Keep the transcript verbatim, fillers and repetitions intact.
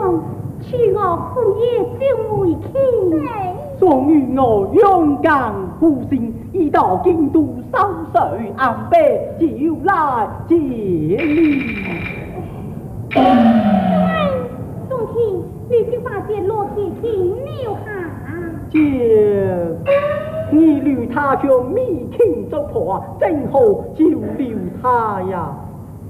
公，取我父爷就回去。 终于我勇敢负心，已到京都收水安备，就来见你。 宋卿，你就把这落地停留下。 就你与他将密情捉破，正好就留他呀。